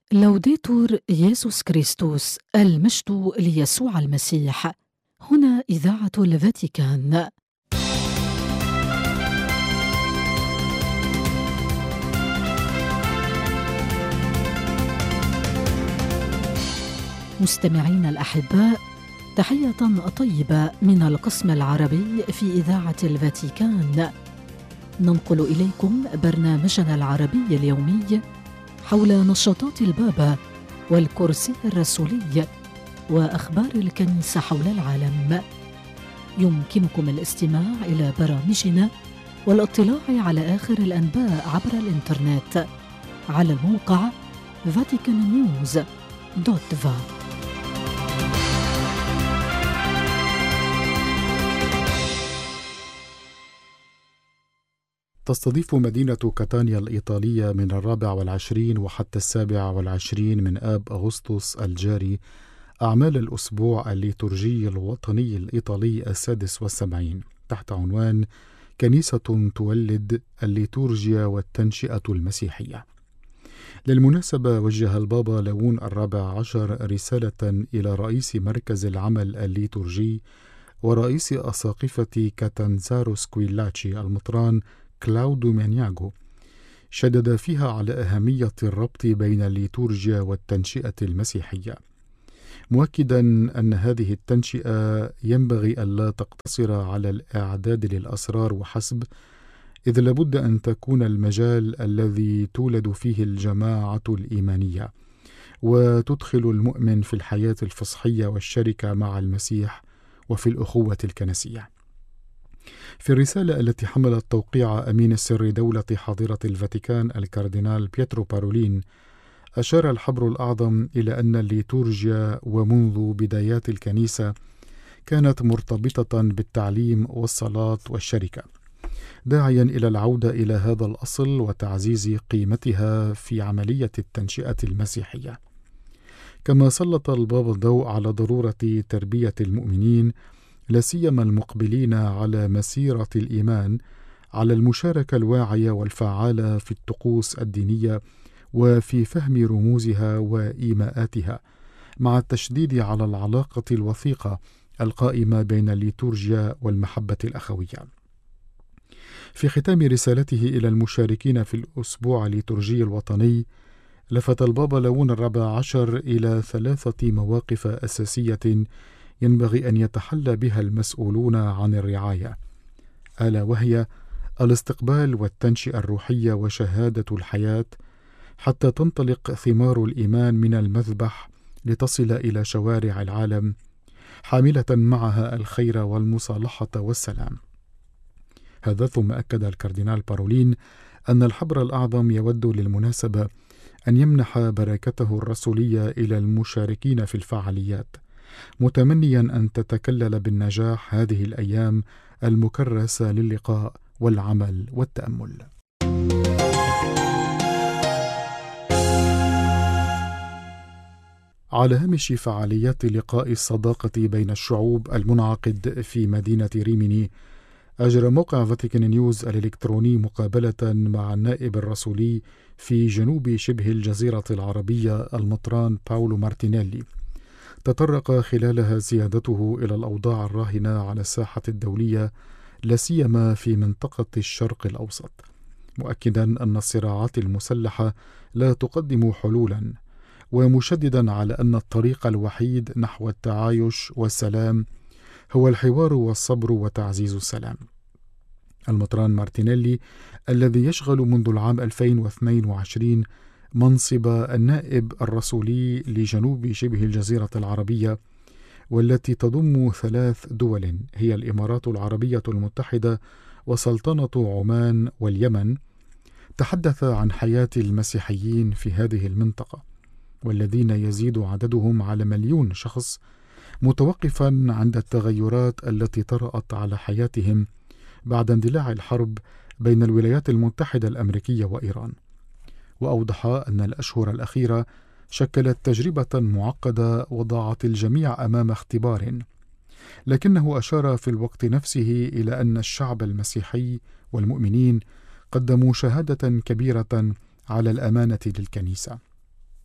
لوديتور يسوع كريستوس، المجد ليسوع المسيح. هنا إذاعة الفاتيكان. مستمعين الأحباء، تحية طيبة من القسم العربي في إذاعة الفاتيكان. ننقل إليكم برنامجنا العربي اليومي حول نشاطات البابا والكرسي الرسولي وأخبار الكنيسة حول العالم. يمكنكم الاستماع إلى برامجنا والاطلاع على آخر الأنباء عبر الإنترنت على الموقع vaticannews.va. تستضيف مدينة كاتانيا الإيطالية من 24 وحتى 27 من آب أغسطس الجاري أعمال الأسبوع الليتورجي الوطني الإيطالي 76 تحت عنوان كنيسة تولد الليتورجيا والتنشئة المسيحية. للمناسبة وجه البابا ليون 14 رسالة إلى رئيس مركز العمل الليتورجي ورئيس أساقفة كاتانزارو سكويلاتشي المطران كلاودو مانياغو، شدد فيها على أهمية الربط بين الليتورجيا والتنشئة المسيحية، مؤكدا أن هذه التنشئة ينبغي ألا تقتصر على الإعداد للأسرار وحسب، إذ لابد أن تكون المجال الذي تولد فيه الجماعة الإيمانية وتدخل المؤمن في الحياة الفصحية والشركة مع المسيح وفي الأخوة الكنسية. في الرسالة التي حملت توقيع أمين السر دولة حاضرة الفاتيكان الكاردينال بيترو بارولين، أشار الحبر الأعظم إلى أن الليتورجيا ومنذ بدايات الكنيسة كانت مرتبطة بالتعليم والصلاة والشركة، داعيا إلى العودة إلى هذا الأصل وتعزيز قيمتها في عملية التنشئة المسيحية. كما سلط البابا الضوء على ضرورة تربية المؤمنين لا سيما المقبلين على مسيرة الإيمان على المشاركة الواعية والفعالة في الطقوس الدينية وفي فهم رموزها وإيماءاتها، مع التشديد على العلاقة الوثيقة القائمة بين الليتورجيا والمحبة الأخوية. في ختام رسالته إلى المشاركين في الأسبوع الليتورجي الوطني، لفت البابا ليون 14 إلى 3 مواقف أساسية ينبغي أن يتحلى بها المسؤولون عن الرعاية، ألا وهي الاستقبال والتنشئة الروحية وشهادة الحياة، حتى تنطلق ثمار الإيمان من المذبح لتصل إلى شوارع العالم حاملة معها الخير والمصالحة والسلام. هذا ثم أكد الكاردينال بارولين أن الحبر الأعظم يود للمناسبة أن يمنح بركته الرسولية إلى المشاركين في الفعاليات، متمنيا أن تتكلل بالنجاح هذه الأيام المكرسة للقاء والعمل والتأمل. على هامش فعاليات لقاء الصداقة بين الشعوب المنعقد في مدينة ريميني، أجرى موقع فاتيكان نيوز الإلكتروني مقابلة مع النائب الرسولي في جنوب شبه الجزيرة العربية المطران باولو مارتينيلي، تطرق خلالها سيادته إلى الأوضاع الراهنة على الساحة الدولية لا سيما في منطقة الشرق الأوسط، مؤكدا أن الصراعات المسلحة لا تقدم حلولا، ومشددا على أن الطريق الوحيد نحو التعايش والسلام هو الحوار والصبر وتعزيز السلام. المطران مارتينيلي الذي يشغل منذ العام 2022 منصب النائب الرسولي لجنوب شبه الجزيرة العربية، والتي تضم 3 دول هي الإمارات العربية المتحدة وسلطنة عمان واليمن، تحدث عن حياة المسيحيين في هذه المنطقة، والذين يزيد عددهم على 1,000,000 شخص، متوقفا عند التغيرات التي طرأت على حياتهم بعد اندلاع الحرب بين الولايات المتحدة الأمريكية وإيران. وأوضح أن الأشهر الأخيرة شكلت تجربة معقدة وضعت الجميع أمام اختبار، لكنه أشار في الوقت نفسه إلى أن الشعب المسيحي والمؤمنين قدموا شهادة كبيرة على الأمانة للكنيسة.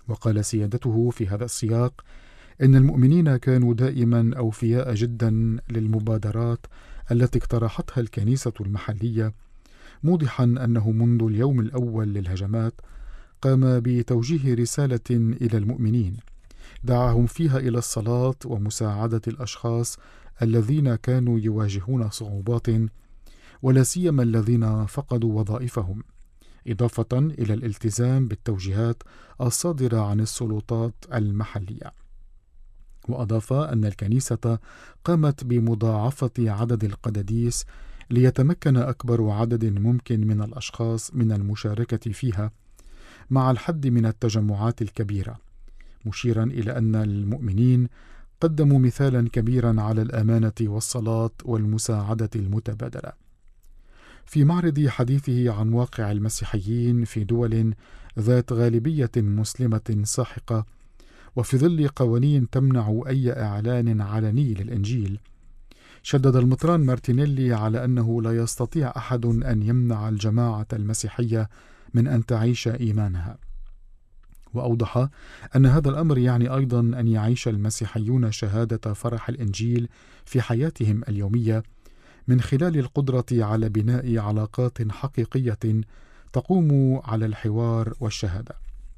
وقال سيادته في هذا السياق إن المؤمنين كانوا دائما أوفياء جدا للمبادرات التي اقترحتها الكنيسة المحلية، موضحا أنه منذ اليوم الأول للهجمات قام بتوجيه رسالة إلى المؤمنين دعاهم فيها إلى الصلاة ومساعدة الأشخاص الذين كانوا يواجهون صعوبات، ولا سيما الذين فقدوا وظائفهم، إضافة إلى الالتزام بالتوجيهات الصادرة عن السلطات المحلية. وأضاف أن الكنيسة قامت بمضاعفة عدد القداديس ليتمكن أكبر عدد ممكن من الأشخاص من المشاركة فيها، مع الحد من التجمعات الكبيرة، مشيرا إلى أن المؤمنين قدموا مثالا كبيرا على الأمانة والصلاة والمساعدة المتبادلة. في معرض حديثه عن واقع المسيحيين في دول ذات غالبية مسلمة ساحقة، وفي ظل قوانين تمنع أي إعلان علني للإنجيل، شدد المطران مارتينيلي على أنه لا يستطيع أحد أن يمنع الجماعة المسيحية من أن تعيش إيمانها، وأوضح أن هذا الأمر يعني أيضا أن يعيش المسيحيون شهادة فرح الإنجيل في حياتهم اليومية من خلال القدرة على بناء علاقات حقيقية تقوم على الحوار والشهادة.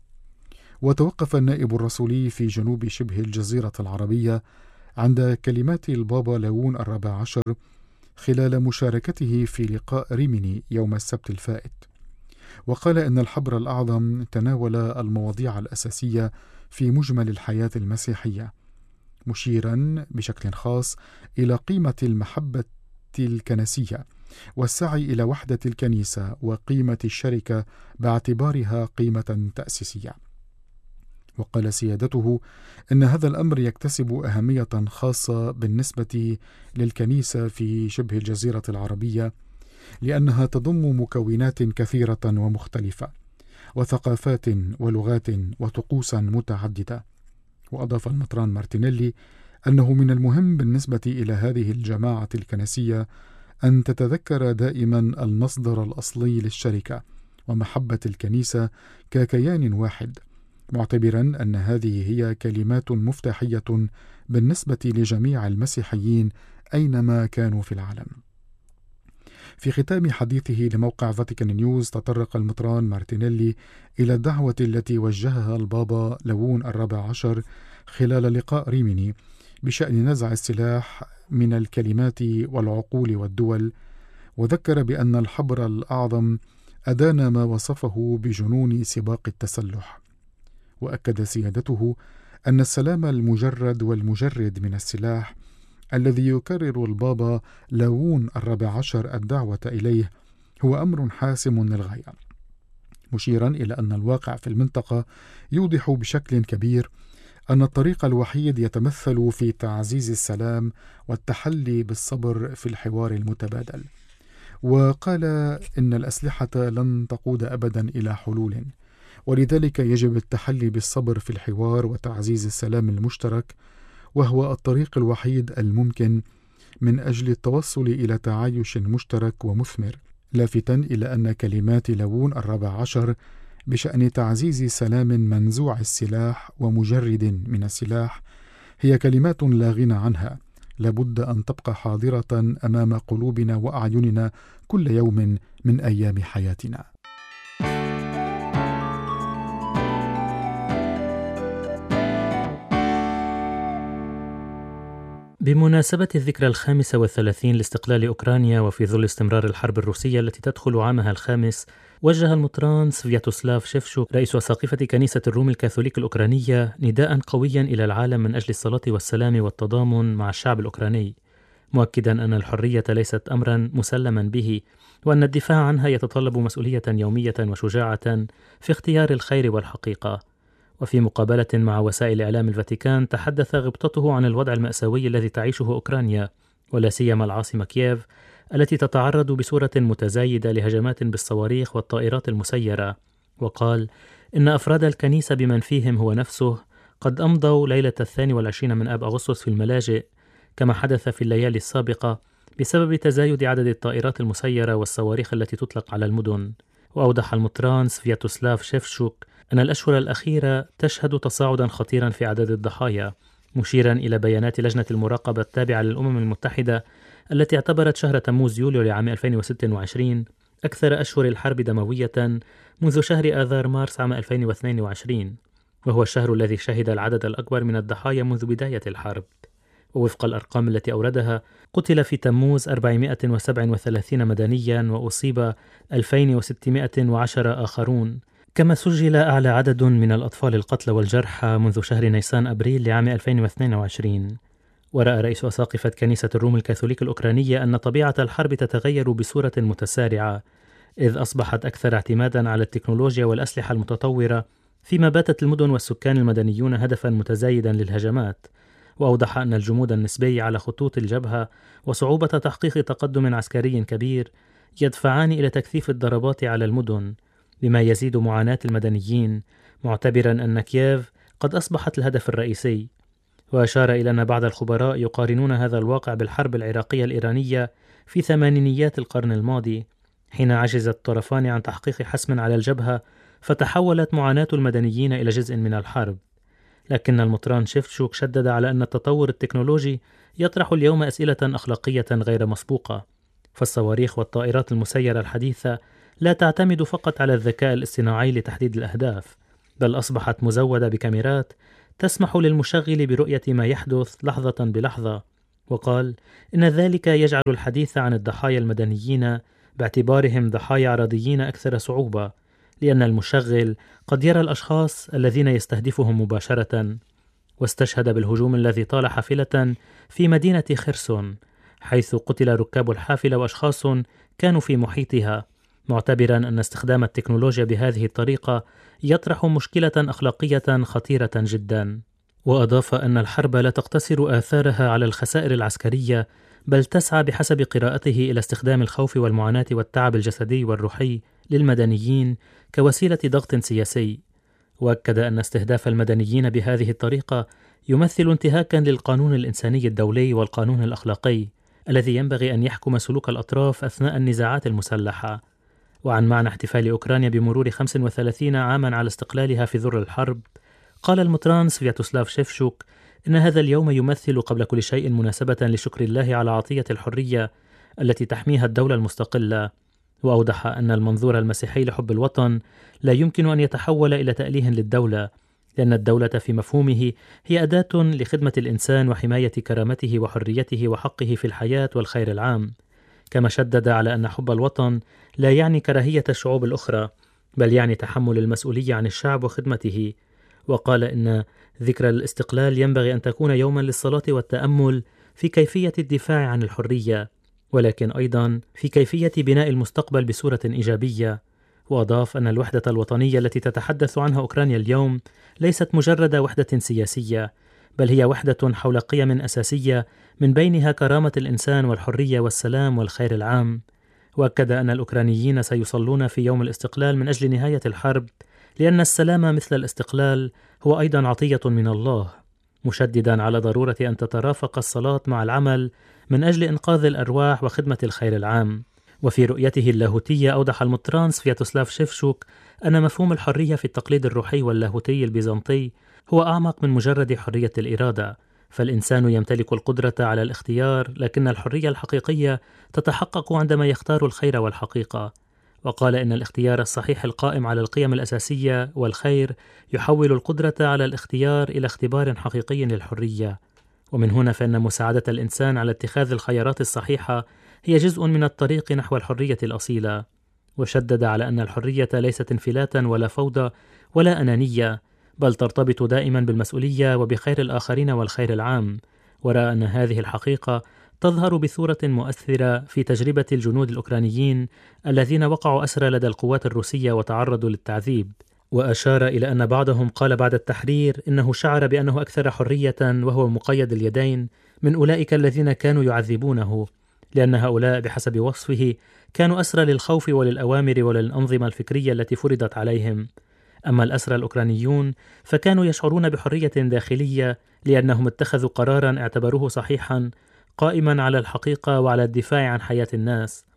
وتوقف النائب الرسولي في جنوب شبه الجزيرة العربية عند كلمات البابا لاون ال14 خلال مشاركته في لقاء ريميني يوم السبت الفائت، وقال إن الحبر الأعظم تناول المواضيع الأساسية في مجمل الحياة المسيحية، مشيرا بشكل خاص إلى قيمة المحبة الكنسية والسعي إلى وحدة الكنيسة وقيمة الشركة باعتبارها قيمة تأسيسية. وقال سيادته إن هذا الأمر يكتسب أهمية خاصة بالنسبة للكنيسة في شبه الجزيرة العربية، لأنها تضم مكونات كثيرة ومختلفة وثقافات ولغات وطقوس متعددة. وأضاف المطران مارتينيلي أنه من المهم بالنسبة إلى هذه الجماعة الكنسية أن تتذكر دائما المصدر الأصلي للشركة ومحبة الكنيسة ككيان واحد، معتبرا أن هذه هي كلمات مفتاحية بالنسبة لجميع المسيحيين أينما كانوا في العالم. في ختام حديثه لموقع فاتيكان نيوز، تطرق المطران مارتينيلي إلى الدعوة التي وجهها البابا لاون ال14 خلال لقاء ريميني بشأن نزع السلاح من الكلمات والعقول والدول، وذكر بأن الحبر الأعظم أدان ما وصفه بجنون سباق التسلح. وأكد سيادته أن السلام المجرد والمجرد من السلاح الذي يكرر البابا لاون ال14 الدعوة إليه هو أمر حاسم للغاية، مشيرا إلى أن الواقع في المنطقة يوضح بشكل كبير أن الطريق الوحيد يتمثل في تعزيز السلام والتحلي بالصبر في الحوار المتبادل. وقال إن الأسلحة لن تقود أبدا إلى حلول، ولذلك يجب التحلي بالصبر في الحوار وتعزيز السلام المشترك، وهو الطريق الوحيد الممكن من أجل التوصل إلى تعايش مشترك ومثمر، لافتا إلى أن كلمات لاون ال14 بشأن تعزيز سلام منزوع السلاح ومجرد من السلاح هي كلمات لا غنى عنها، لابد أن تبقى حاضرة أمام قلوبنا وأعيننا كل يوم من أيام حياتنا. بمناسبة الذكرى 35 لاستقلال أوكرانيا، وفي ظل استمرار الحرب الروسية التي تدخل عامها الخامس، وجه المطران سفياتوسلاف شيفشوك رئيس أساقفة كنيسة الروم الكاثوليك الأوكرانية نداء قويا إلى العالم من أجل الصلاة والسلام والتضامن مع الشعب الأوكراني، مؤكدا أن الحرية ليست أمرا مسلما به، وأن الدفاع عنها يتطلب مسؤولية يومية وشجاعة في اختيار الخير والحقيقة. وفي مقابلة مع وسائل إعلام الفاتيكان، تحدث غبطته عن الوضع المأساوي الذي تعيشه أوكرانيا، ولا سيما العاصمة كييف التي تتعرض بصورة متزايدة لهجمات بالصواريخ والطائرات المسيرة، وقال إن أفراد الكنيسة بمن فيهم هو نفسه قد أمضوا ليلة 22 من آب أغسطس في الملاجئ، كما حدث في الليالي السابقة، بسبب تزايد عدد الطائرات المسيرة والصواريخ التي تطلق على المدن، وأوضح المطران سفياتوسلاف شيفشوك أن الأشهر الأخيرة تشهد تصاعدا خطيرا في أعداد الضحايا، مشيرا إلى بيانات لجنة المراقبة التابعة للأمم المتحدة التي اعتبرت شهر تموز يوليو لعام 2026 أكثر أشهر الحرب دموية منذ شهر آذار مارس عام 2022، وهو الشهر الذي شهد العدد الأكبر من الضحايا منذ بداية الحرب. ووفق الأرقام التي أوردها، قتل في تموز 437 مدنيا وأصيب 2610 آخرون، كما سجل أعلى عدد من الأطفال القتلى والجرحى منذ شهر نيسان أبريل لعام 2022. ورأى رئيس أساقفة كنيسة الروم الكاثوليك الأوكرانية أن طبيعة الحرب تتغير بصورة متسارعة، إذ أصبحت أكثر اعتمادا على التكنولوجيا والأسلحة المتطورة، فيما باتت المدن والسكان المدنيون هدفا متزايدا للهجمات. وأوضح أن الجمود النسبي على خطوط الجبهة وصعوبة تحقيق تقدم عسكري كبير يدفعان إلى تكثيف الضربات على المدن، بما يزيد معاناة المدنيين، معتبرا أن كييف قد أصبحت الهدف الرئيسي. وأشار إلى أن بعض الخبراء يقارنون هذا الواقع بالحرب العراقية الإيرانية في ثمانينيات القرن الماضي، حين عجز الطرفان عن تحقيق حسم على الجبهة فتحولت معاناة المدنيين إلى جزء من الحرب. لكن المطران شيفشوك شدد على أن التطور التكنولوجي يطرح اليوم أسئلة أخلاقية غير مسبوقة، فالصواريخ والطائرات المسيرة الحديثة لا تعتمد فقط على الذكاء الاصطناعي لتحديد الأهداف، بل أصبحت مزودة بكاميرات تسمح للمشغل برؤية ما يحدث لحظة بلحظة. وقال إن ذلك يجعل الحديث عن الضحايا المدنيين باعتبارهم ضحايا عرضيين أكثر صعوبة، لأن المشغل قد يرى الأشخاص الذين يستهدفهم مباشرة. واستشهد بالهجوم الذي طال حافلة في مدينة خرسون، حيث قتل ركاب الحافلة وأشخاص كانوا في محيطها، معتبرا أن استخدام التكنولوجيا بهذه الطريقة يطرح مشكلة أخلاقية خطيرة جدا. وأضاف أن الحرب لا تقتصر آثارها على الخسائر العسكرية، بل تسعى بحسب قراءته إلى استخدام الخوف والمعاناة والتعب الجسدي والروحي للمدنيين كوسيلة ضغط سياسي. وأكد أن استهداف المدنيين بهذه الطريقة يمثل انتهاكا للقانون الإنساني الدولي والقانون الأخلاقي الذي ينبغي أن يحكم سلوك الأطراف أثناء النزاعات المسلحة. وعن معنى احتفال أوكرانيا بمرور 35 عاما على استقلالها في ذر الحرب، قال المطران سفياتوسلاف شيفشوك إن هذا اليوم يمثل قبل كل شيء مناسبة لشكر الله على عطية الحرية التي تحميها الدولة المستقلة. وأوضح أن المنظور المسيحي لحب الوطن لا يمكن أن يتحول إلى تأليه للدولة، لأن الدولة في مفهومه هي أداة لخدمة الإنسان وحماية كرامته وحريته وحقه في الحياة والخير العام. كما شدد على أن حب الوطن لا يعني كراهية الشعوب الأخرى، بل يعني تحمل المسؤولية عن الشعب وخدمته. وقال إن ذكرى الاستقلال ينبغي أن تكون يوما للصلاة والتأمل في كيفية الدفاع عن الحرية، ولكن أيضا في كيفية بناء المستقبل بصورة إيجابية. وأضاف أن الوحدة الوطنية التي تتحدث عنها أوكرانيا اليوم ليست مجرد وحدة سياسية، بل هي وحدة حول قيم أساسية من بينها كرامة الإنسان والحرية والسلام والخير العام. وأكد أن الأوكرانيين سيصلون في يوم الاستقلال من أجل نهاية الحرب، لأن السلام مثل الاستقلال هو أيضا عطية من الله، مشددا على ضرورة أن تترافق الصلاة مع العمل من أجل إنقاذ الأرواح وخدمة الخير العام. وفي رؤيته اللاهوتية أوضح المطران سفياتوسلاف شيفشوك أن مفهوم الحرية في التقليد الروحي واللاهوتي البيزنطي هو أعمق من مجرد حرية الإرادة، فالإنسان يمتلك القدرة على الاختيار، لكن الحرية الحقيقية تتحقق عندما يختار الخير والحقيقة. وقال إن الاختيار الصحيح القائم على القيم الأساسية والخير يحول القدرة على الاختيار إلى اختبار حقيقي للحرية. ومن هنا فإن مساعدة الإنسان على اتخاذ الخيارات الصحيحة هي جزء من الطريق نحو الحرية الأصيلة. وشدد على أن الحرية ليست انفلاتا ولا فوضى ولا أنانية، بل ترتبط دائما بالمسؤولية وبخير الآخرين والخير العام. ورأى أن هذه الحقيقة تظهر بصورة مؤثرة في تجربة الجنود الأوكرانيين الذين وقعوا أسرى لدى القوات الروسية وتعرضوا للتعذيب. وأشار إلى أن بعضهم قال بعد التحرير إنه شعر بأنه أكثر حرية وهو مقيد اليدين من أولئك الذين كانوا يعذبونه، لأن هؤلاء بحسب وصفه كانوا أسرى للخوف وللأوامر وللأنظمة الفكرية التي فرضت عليهم. أما الأسرى الأوكرانيون فكانوا يشعرون بحرية داخلية لأنهم اتخذوا قرارا اعتبروه صحيحا قائما على الحقيقة وعلى الدفاع عن حياة الناس.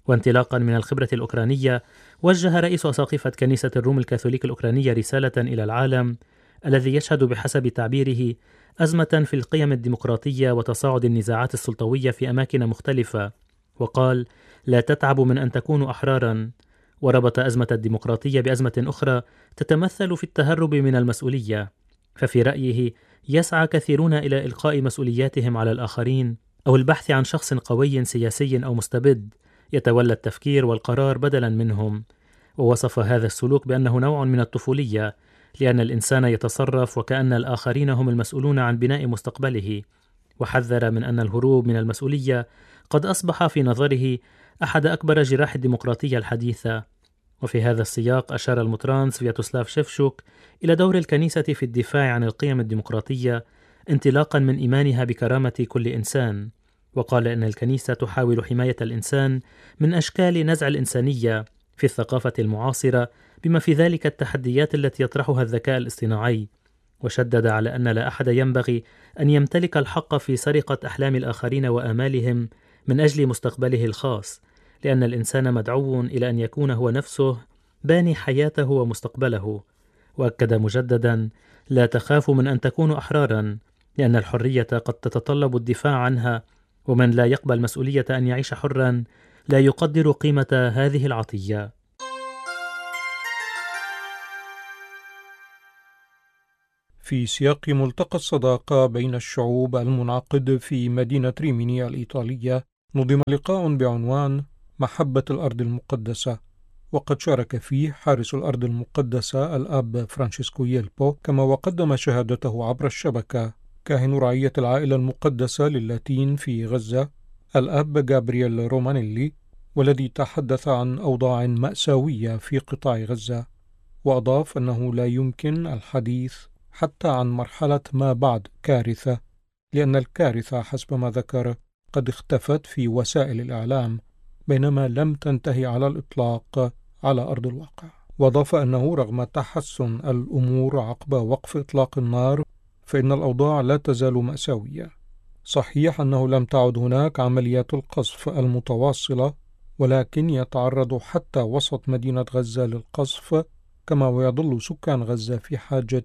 وانطلاقا من الخبرة الأوكرانية، وجه رئيس أساقفة كنيسة الروم الكاثوليك الأوكرانية رسالة إلى العالم الذي يشهد بحسب تعبيره أزمة في القيم الديمقراطية وتصاعد النزاعات السلطوية في أماكن مختلفة، وقال: لا تتعبوا من أن تكونوا أحرارا. وربط أزمة الديمقراطية بأزمة أخرى تتمثل في التهرب من المسؤولية، ففي رأيه يسعى كثيرون إلى إلقاء مسؤولياتهم على الآخرين أو البحث عن شخص قوي سياسي أو مستبد يتولى التفكير والقرار بدلا منهم. ووصف هذا السلوك بأنه نوع من الطفولية، لأن الإنسان يتصرف وكأن الآخرين هم المسؤولون عن بناء مستقبله، وحذر من أن الهروب من المسؤولية قد أصبح في نظره أحد أكبر جراح الديمقراطية الحديثة. وفي هذا السياق أشار المطران سفياتوسلاف شيفشوك إلى دور الكنيسة في الدفاع عن القيم الديمقراطية انطلاقا من إيمانها بكرامة كل إنسان، وقال إن الكنيسة تحاول حماية الإنسان من أشكال نزع الإنسانية في الثقافة المعاصرة، بما في ذلك التحديات التي يطرحها الذكاء الاصطناعي، وشدد على أن لا أحد ينبغي أن يمتلك الحق في سرقة أحلام الآخرين وآمالهم من أجل مستقبله الخاص، لأن الإنسان مدعو إلى أن يكون هو نفسه باني حياته ومستقبله. وأكد مجددا: لا تخافوا من أن تكونوا أحرارا، لأن الحرية قد تتطلب الدفاع عنها، ومن لا يقبل مسؤولية أن يعيش حرا لا يقدر قيمة هذه العطية. في سياق ملتقى الصداقة بين الشعوب المنعقد في مدينة ريميني الإيطالية، نظم لقاء بعنوان محبة الأرض المقدسة، وقد شارك فيه حارس الأرض المقدسة الأب فرانشيسكو ييلبو، كما وقدم شهادته عبر الشبكة كاهن رعية العائلة المقدسة للاتين في غزة الأب جابرييل رومانيلي، والذي تحدث عن أوضاع مأساوية في قطاع غزة، وأضاف أنه لا يمكن الحديث حتى عن مرحلة ما بعد كارثة، لأن الكارثة حسب ما ذكر قد اختفت في وسائل الإعلام، بينما لم تنتهي على الإطلاق على أرض الواقع. وأضاف أنه رغم تحسن الأمور عقب وقف إطلاق النار، فإن الأوضاع لا تزال مأساوية. صحيح أنه لم تعد هناك عمليات القصف المتواصلة، ولكن يتعرض حتى وسط مدينة غزة للقصف، كما ويظل سكان غزة في حاجة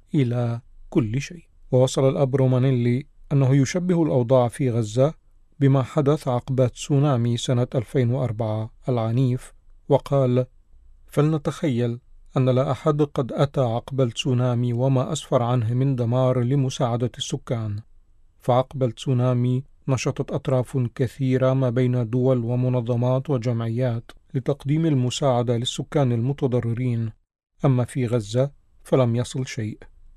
إلى كل شيء. ووصل الأب رومانيلي أنه يشبه الأوضاع في غزة بما حدث عقب تسونامي سنة 2004 العنيف، وقال: فلنتخيل أن لا أحد قد أتى عقب التسونامي وما أسفر عنه من دمار لمساعدة السكان، فعقب التسونامي نشطت أطراف كثيرة ما بين دول ومنظمات وجمعيات لتقديم المساعدة للسكان المتضررين، أما في غزة فلم يصل شيء،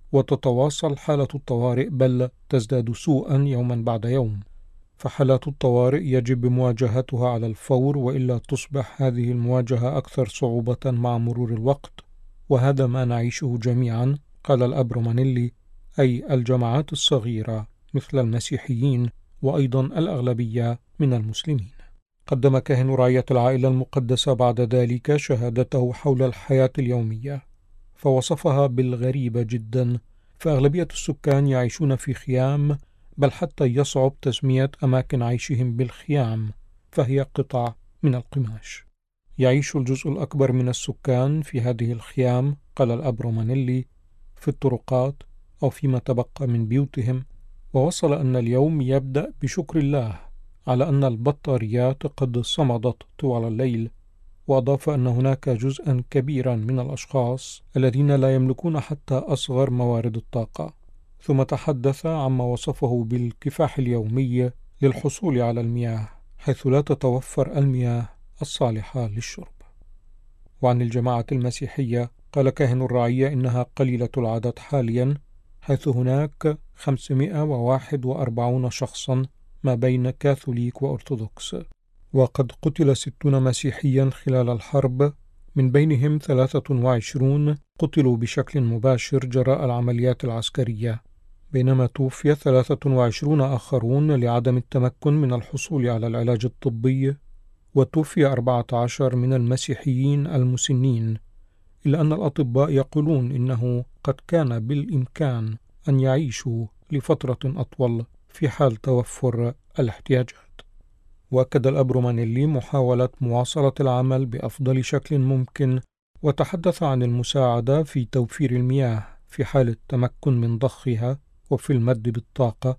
وتتواصل حالة الطوارئ بل تزداد سوءا يوما بعد يوم، فحالات الطوارئ يجب مواجهتها على الفور، وإلا تصبح هذه المواجهة أكثر صعوبة مع مرور الوقت، وهذا ما نعيشه جميعا، قال الأب رومانيلي، أي الجماعات الصغيرة مثل المسيحيين وأيضا الأغلبية من المسلمين. قدم كاهن رعية العائلة المقدسة بعد ذلك شهادته حول الحياة اليومية، فوصفها بالغريبة جدا، فأغلبية السكان يعيشون في خيام، بل حتى يصعب تسمية أماكن عيشهم بالخيام، فهي قطع من القماش. يعيش الجزء الأكبر من السكان في هذه الخيام، قال الأب رومانيلي، في الطرقات أو فيما تبقى من بيوتهم. ووصل أن اليوم يبدأ بشكر الله على أن البطاريات قد صمدت طوال الليل، وأضاف أن هناك جزءا كبيرا من الأشخاص الذين لا يملكون حتى أصغر موارد الطاقة. ثم تحدث عما وصفه بالكفاح اليومي للحصول على المياه، حيث لا تتوفر المياه الصالحة للشرب. وعن الجماعة المسيحية قال كاهن الرعية إنها قليلة العدد حاليا، حيث هناك 541 شخصا ما بين كاثوليك وأرثوذكس، وقد قتل 60 مسيحيا خلال الحرب، من بينهم 23 قتلوا بشكل مباشر جراء العمليات العسكرية، بينما توفي 23 آخرون لعدم التمكن من الحصول على العلاج الطبي، وتوفي 14 من المسيحيين المسنين، إلا أن الأطباء يقولون إنه قد كان بالإمكان أن يعيشوا لفترة أطول في حال توفر الاحتياجات. وأكد الأب رومانيلي محاولة مواصلة العمل بأفضل شكل ممكن، وتحدث عن المساعدة في توفير المياه في حال التمكن من ضخها وفي المد بالطاقة،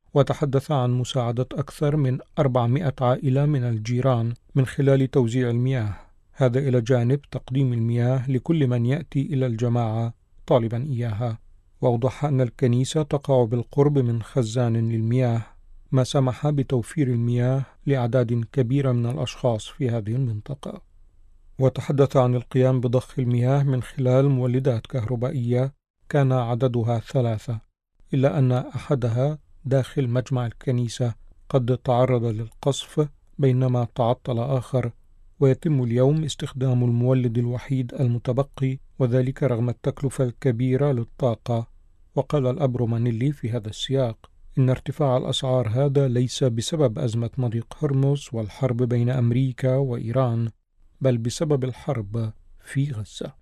وتحدث عن مساعدة أكثر من 400 عائلة من الجيران من خلال توزيع المياه، هذا إلى جانب تقديم المياه لكل من يأتي إلى الجماعة طالبا إياها. وأوضح أن الكنيسة تقع بالقرب من خزان للمياه، ما سمح بتوفير المياه لأعداد كبيرة من الأشخاص في هذه المنطقة. وتحدث عن القيام بضخ المياه من خلال مولدات كهربائية كان عددها 3، إلا أن أحدها داخل مجمع الكنيسة قد تعرض للقصف بينما تعطل آخر، ويتم اليوم استخدام المولد الوحيد المتبقي، وذلك رغم التكلفة الكبيرة للطاقة. وقال الأب رومانيلي في هذا السياق إن ارتفاع الأسعار هذا ليس بسبب أزمة مضيق هرمز والحرب بين أمريكا وإيران، بل بسبب الحرب في غزة.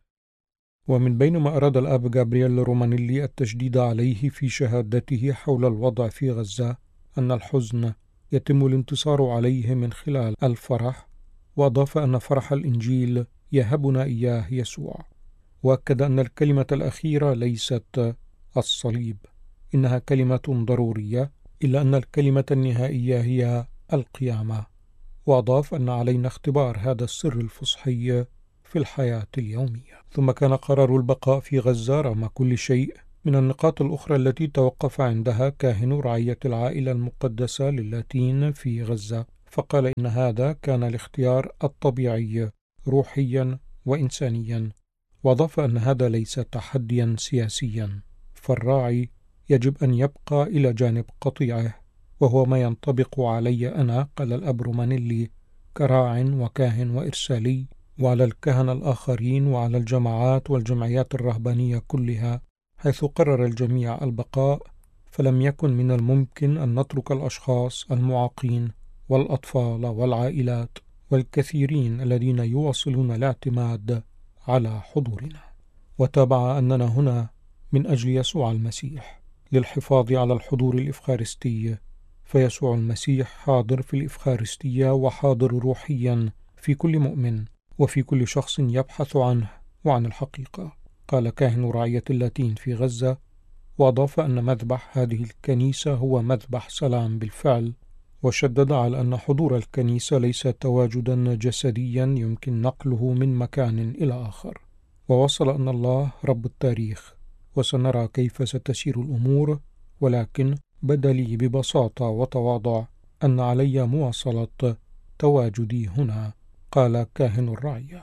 ومن بين ما أراد الأب جابرييل رومانيلي التشديد عليه في شهادته حول الوضع في غزة أن الحزن يتم الانتصار عليه من خلال الفرح، وأضاف أن فرح الإنجيل يهبنا إياه يسوع، وأكد أن الكلمة الأخيرة ليست الصليب، إنها كلمة ضرورية، إلا أن الكلمة النهائية هي القيامة. وأضاف أن علينا اختبار هذا السر الفصحي في الحياة اليومية. ثم كان قرار البقاء في غزة رغم كل شيء من النقاط الأخرى التي توقف عندها كاهن رعية العائلة المقدسة للاتين في غزة، فقال إن هذا كان الاختيار الطبيعي روحيا وإنسانيا. وأضاف أن هذا ليس تحديا سياسيا، فالراعي يجب أن يبقى إلى جانب قطيعه، وهو ما ينطبق علي أنا، قال الأب رومانيلي، كراع وكاهن وإرسالي، وعلى الكهنة الآخرين، وعلى الجماعات والجمعيات الرهبانية كلها، حيث قرر الجميع البقاء، فلم يكن من الممكن أن نترك الأشخاص المعاقين والأطفال والعائلات والكثيرين الذين يواصلون الاعتماد على حضورنا. وتابع أننا هنا من أجل يسوع المسيح للحفاظ على الحضور الإفخارستي، فيسوع المسيح حاضر في الإفخارستية وحاضر روحيا في كل مؤمن وفي كل شخص يبحث عنه وعن الحقيقة، قال كاهن رعية اللاتين في غزة. وأضاف أن مذبح هذه الكنيسة هو مذبح سلام بالفعل، وشدد على أن حضور الكنيسة ليس تواجدا جسديا يمكن نقله من مكان إلى آخر. ووصل أن الله رب التاريخ، وسنرى كيف ستسير الأمور، ولكن بدا لي ببساطة وتواضع أن علي مواصلة تواجدي هنا، قال كاهن الرعية.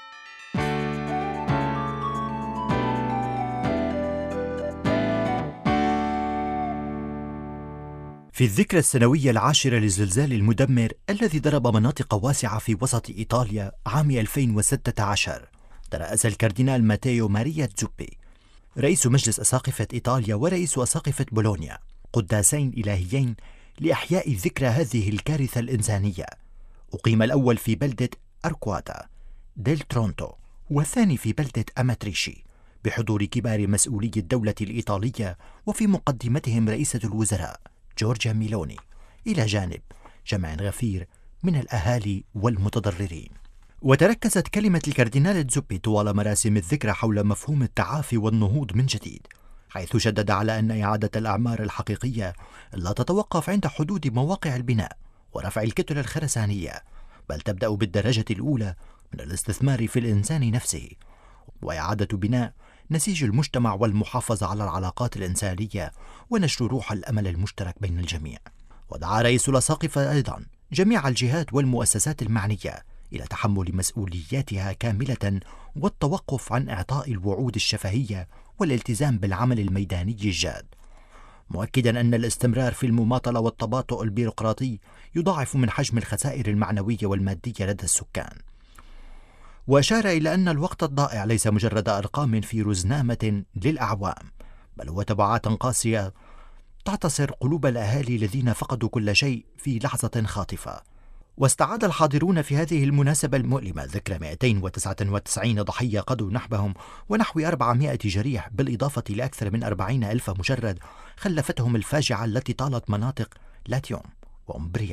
في الذكرى السنوية 10 للزلزال المدمر الذي ضرب مناطق واسعة في وسط إيطاليا عام 2016، ترأس الكاردينال ماتيو ماريا زوبي رئيس مجلس أساقفة إيطاليا ورئيس أساقفة بولونيا قداسين إلهيين لإحياء ذكرى هذه الكارثة الإنسانية. أقيم الأول في بلدة أركواتا ديل ترونتو، والثاني في بلدة أماتريشي، بحضور كبار مسؤولي الدولة الإيطالية، وفي مقدمتهم رئيسة الوزراء جورجيا ميلوني، إلى جانب جمع غفير من الأهالي والمتضررين. وتركزت كلمة الكاردينال زوبي طوال مراسم الذكرى حول مفهوم التعافي والنهوض من جديد، حيث شدد على أن إعادة الأعمار الحقيقية لا تتوقف عند حدود مواقع البناء ورفع الكتل الخرسانية، بل تبدأ بالدرجة الأولى من الاستثمار في الإنسان نفسه، وإعادة بناء نسيج المجتمع والمحافظة على العلاقات الإنسانية ونشر روح الأمل المشترك بين الجميع. ودعا رئيس الأساقفة أيضا جميع الجهات والمؤسسات المعنية إلى تحمل مسؤولياتها كاملة والتوقف عن إعطاء الوعود الشفهية والالتزام بالعمل الميداني الجاد، مؤكدا أن الاستمرار في المماطلة والتباطؤ البيروقراطي يضاعف من حجم الخسائر المعنوية والمادية لدى السكان. وأشار إلى أن الوقت الضائع ليس مجرد أرقام في رزنامة للأعوام، بل هو تبعات قاسية تعتصر قلوب الأهالي الذين فقدوا كل شيء في لحظة خاطفة. واستعاد الحاضرون في هذه المناسبة المؤلمة ذكرى 299 ضحية قضوا نحبهم ونحو 400 جريح، بالإضافة لأكثر من 40,000 مشرد خلفتهم الفاجعة التي طالت مناطق لاتيوم وأمبريا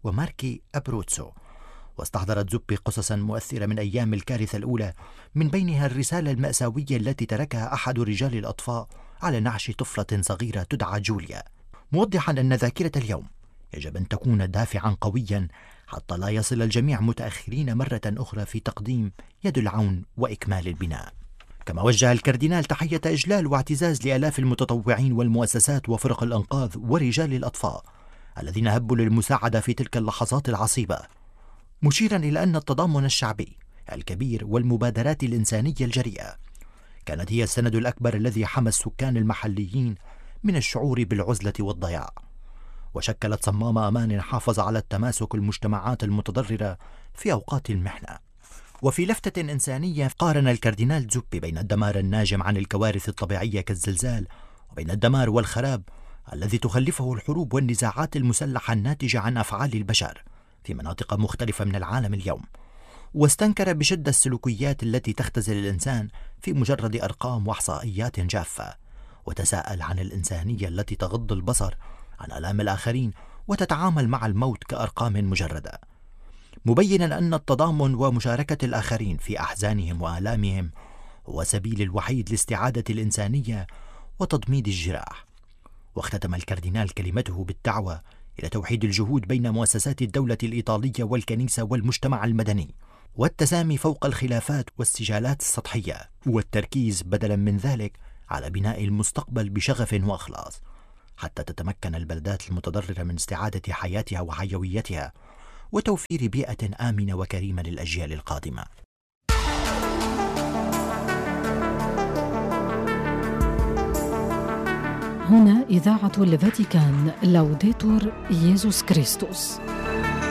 وماركي أبروتسو. واستحضرت زوبي قصصا مؤثرة من أيام الكارثة الأولى، من بينها الرسالة المأساوية التي تركها أحد رجال الأطفاء على نعش طفلة صغيرة تدعى جوليا، موضحا أن ذاكرة اليوم يجب أن تكون دافعا قويا حتى لا يصل الجميع متأخرين مرة أخرى في تقديم يد العون وإكمال البناء. كما وجه الكاردينال تحية إجلال واعتزاز لآلاف المتطوعين والمؤسسات وفرق الأنقاذ ورجال الأطفاء الذين هبوا للمساعدة في تلك اللحظات العصيبة، مشيرا إلى أن التضامن الشعبي الكبير والمبادرات الإنسانية الجريئة كانت هي السند الأكبر الذي حمى السكان المحليين من الشعور بالعزلة والضياع، وشكلت صمام أمان حافظ على التماسك المجتمعات المتضررة في أوقات المحنة. وفي لفتة إنسانية قارن الكاردينال زوبي بين الدمار الناجم عن الكوارث الطبيعية كالزلزال وبين الدمار والخراب الذي تخلفه الحروب والنزاعات المسلحة الناتجة عن أفعال البشر في مناطق مختلفة من العالم اليوم، واستنكر بشدة السلوكيات التي تختزل الإنسان في مجرد أرقام وإحصائيات جافة، وتساءل عن الإنسانية التي تغض البصر عن آلام الآخرين وتتعامل مع الموت كأرقام مجردة، مبينا أن التضامن ومشاركة الآخرين في أحزانهم وآلامهم هو سبيل الوحيد لاستعادة الإنسانية وتضميد الجراح. واختتم الكاردينال كلمته بالدعوة إلى توحيد الجهود بين مؤسسات الدولة الإيطالية والكنيسة والمجتمع المدني، والتسامي فوق الخلافات والسجالات السطحية، والتركيز بدلا من ذلك على بناء المستقبل بشغف وإخلاص حتى تتمكن البلدات المتضررة من استعادة حياتها وحيويتها وتوفير بيئة آمنة وكريمة للأجيال القادمة. هنا إذاعة الفاتيكان، لوديتور ييسوس كريستوس.